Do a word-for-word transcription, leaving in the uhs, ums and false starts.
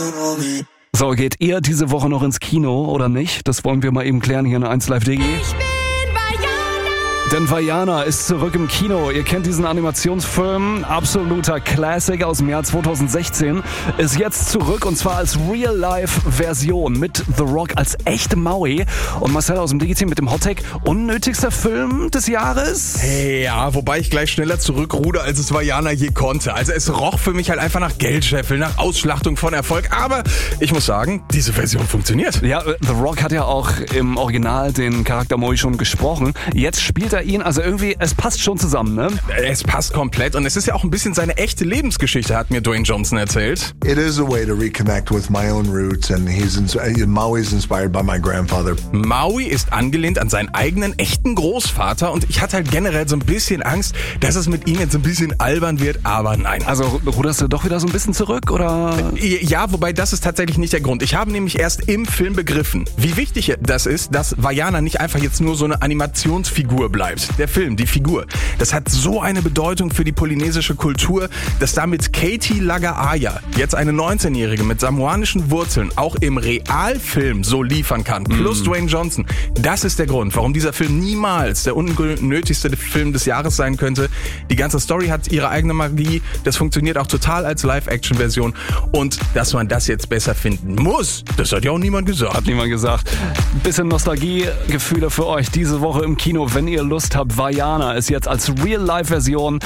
So, geht ihr diese Woche noch ins Kino oder nicht? Das wollen wir mal eben klären hier in eins Live D G. Ich bin Vajana. Denn Vajana ist zurück im Kino. Ihr kennt diesen Animationsfilm, absoluter Classic aus dem Jahr zwanzig sechzehn, ist jetzt zurück und zwar als Real-Life-Version mit The Rock als echte Maui. Und Marcel aus dem D G-Team mit dem Hottag, unnötigster Film des Jahres? Ja, wobei ich gleich schneller zurückruder, als es Vajana je konnte. Also es roch für mich halt einfach nach Geldscheffel, nach Ausschlachtung von Erfolg. Aber ich muss sagen, diese Version funktioniert. Ja, The Rock hat ja auch im Original den Charakter Maui schon gesprochen. Jetzt spielt er ihn, also irgendwie, es passt schon zusammen, ne? Es passt komplett und es ist ja auch ein bisschen seine echte Lebensgeschichte, hat mir Dwayne Johnson erzählt. It is a way to reconnect with my own roots and he's ins- Maui's inspired by my grandfather. Maui ist angelehnt an seinen eigenen echten Großvater und ich hatte halt generell so ein bisschen Angst, dass es mit ihm jetzt ein bisschen albern wird, aber nein. Also ruderst du doch wieder so ein bisschen zurück, oder? Ja, wobei das ist tatsächlich nicht der Grund. Ich habe nämlich erst im Film begriffen, wie wichtig das ist, dass Vajana nicht einfach jetzt nur so eine Animationsfigur bleibt. Der Film, die Figur, das hat so eine Bedeutung für die polynesische Kultur, dass damit Katie Lagaaya, jetzt eine neunzehnjährige mit samoanischen Wurzeln, auch im Realfilm so liefern kann. Plus mm. Dwayne Johnson. Das ist der Grund, warum dieser Film niemals der unnötigste Film des Jahres sein könnte. Die ganze Story hat ihre eigene Magie. Das funktioniert auch total als Live-Action-Version. Und dass man das jetzt besser finden muss, das hat ja auch niemand gesagt. Hat niemand gesagt. Ein bisschen Nostalgiegefühle für euch diese Woche im Kino, wenn ihr Lust habt. Vajana ist jetzt als Real-Life-Version